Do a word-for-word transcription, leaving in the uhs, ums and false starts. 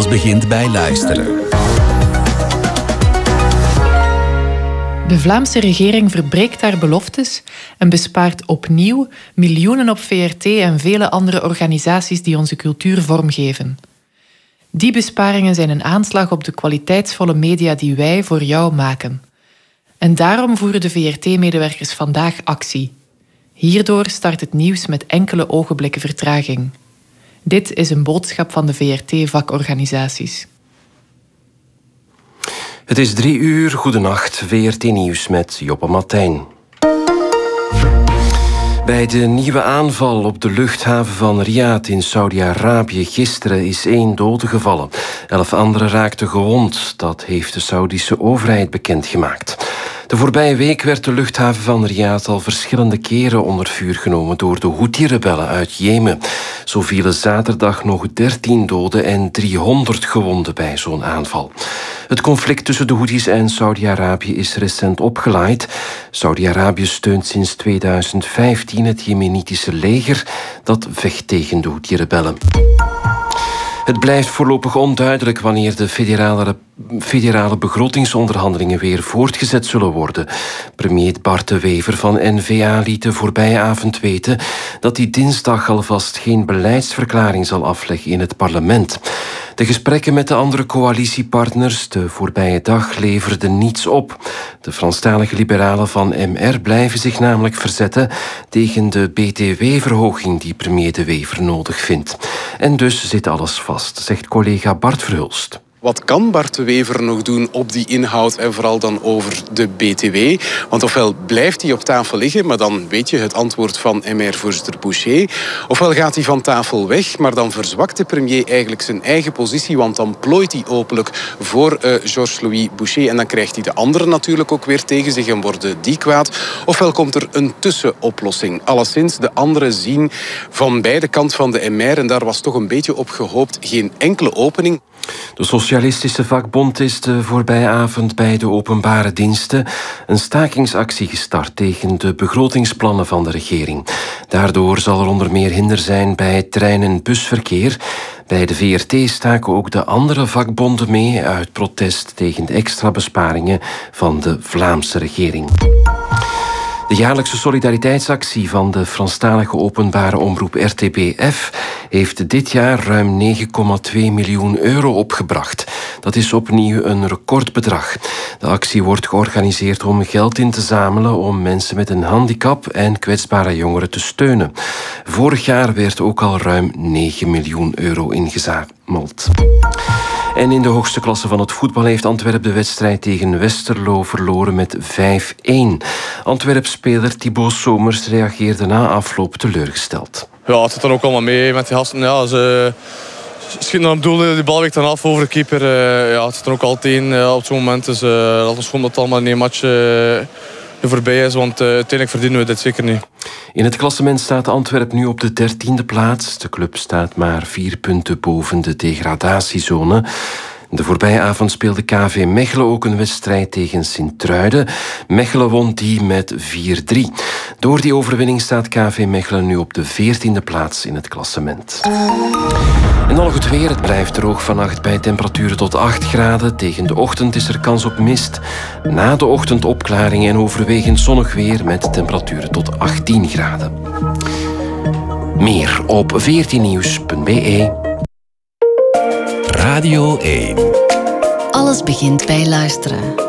begint bij luisteren. De Vlaamse regering verbreekt haar beloftes en bespaart opnieuw miljoenen op V R T en vele andere organisaties die onze cultuur vormgeven. Die besparingen zijn een aanslag op de kwaliteitsvolle media die wij voor jou maken. En daarom voeren de V R T-medewerkers vandaag actie. Hierdoor start het nieuws met enkele ogenblikken vertraging. Dit is een boodschap van de V R T-vakorganisaties. Het is drie uur, goedenacht, V R T-nieuws met Joppe Martijn. Bij de nieuwe aanval op de luchthaven van Riyadh in Saudi-Arabië gisteren is één dode gevallen. Elf anderen raakten gewond, dat heeft de Saoedische overheid bekendgemaakt. De voorbije week werd de luchthaven van Riyadh al verschillende keren onder vuur genomen door de Houthi-rebellen uit Jemen. Zo vielen zaterdag nog dertien doden en driehonderd gewonden bij zo'n aanval. Het conflict tussen de Houthis en Saudi-Arabië is recent opgelaaid. Saudi-Arabië steunt sinds tweeduizend vijftien het Jemenitische leger dat vecht tegen de Houthi-rebellen. Het blijft voorlopig onduidelijk wanneer de federale, federale begrotingsonderhandelingen weer voortgezet zullen worden. Premier Bart de Wever van N V A liet de voorbije avond weten dat hij dinsdag alvast geen beleidsverklaring zal afleggen in het parlement. De gesprekken met de andere coalitiepartners de voorbije dag leverden niets op. De Franstalige liberalen van M R blijven zich namelijk verzetten tegen de B T W-verhoging die premier De Wever nodig vindt. En dus zit alles vast, zegt collega Bart Verhulst. Wat kan Bart de Wever nog doen op die inhoud en vooral dan over de B T W? Want ofwel blijft hij op tafel liggen, maar dan weet je het antwoord van M R-voorzitter Boucher. Ofwel gaat hij van tafel weg, maar dan verzwakt de premier eigenlijk zijn eigen positie, want dan plooit hij openlijk voor uh, Georges-Louis Boucher en dan krijgt hij de anderen natuurlijk ook weer tegen zich en worden die kwaad. Ofwel komt er een tussenoplossing. Alleszins, de anderen zien van beide kanten van de M R, en daar was toch een beetje op gehoopt, geen enkele opening. De Socialistische Vakbond is de voorbije avond bij de openbare diensten een stakingsactie gestart tegen de begrotingsplannen van de regering. Daardoor zal er onder meer hinder zijn bij trein- en busverkeer. Bij de V R T staken ook de andere vakbonden mee uit protest tegen de extra besparingen van de Vlaamse regering. De jaarlijkse solidariteitsactie van de Franstalige openbare omroep R T B F heeft dit jaar ruim negen komma twee miljoen euro opgebracht. Dat is opnieuw een recordbedrag. De actie wordt georganiseerd om geld in te zamelen om mensen met een handicap en kwetsbare jongeren te steunen. Vorig jaar werd ook al ruim negen miljoen euro ingezameld. En in de hoogste klasse van het voetbal heeft Antwerp de wedstrijd tegen Westerlo verloren met vijf-één. Antwerp-speler Thibaut Somers reageerde na afloop teleurgesteld. Ja, het zit dan ook allemaal mee met die gasten. Ja, ze schieten naar het doel, die bal wijkt dan af over de keeper. Ja, het zit er ook altijd in uh, op zo'n moment. Dus uh, laten we gewoon dat het allemaal in één match uh, voorbij is, want uh, uiteindelijk verdienen we dit zeker niet. In het klassement staat Antwerp nu op de dertiende plaats. De club staat maar vier punten boven de degradatiezone. De voorbije avond speelde K V Mechelen ook een wedstrijd tegen Sint-Truiden. Mechelen won die met vier drie. Door die overwinning staat K V Mechelen nu op de veertiende plaats in het klassement. En dan nog het weer. Het blijft droog vannacht bij temperaturen tot acht graden. Tegen de ochtend is er kans op mist. Na de ochtend opklaringen en overwegend zonnig weer met temperaturen tot achttien graden. Meer op veertien nieuws punt b e. Radio één. Alles begint bij luisteren.